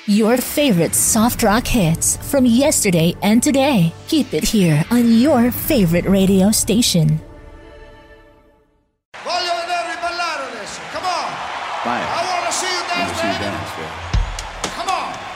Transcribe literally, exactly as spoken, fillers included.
Your favorite soft rock hits from yesterday and today. Keep it here on your favorite radio station. Voglio vedervi ballare adesso. Come on. Bye. I want to see you dance, See you baby. dance, yeah. Come on.